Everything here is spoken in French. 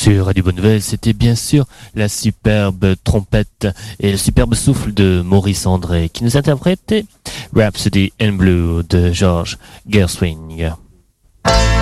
Sur Radio Bonne Nouvelle, c'était bien sûr la superbe trompette et le superbe souffle de Maurice André qui nous interprétait Rhapsody in Blue de George Gershwin.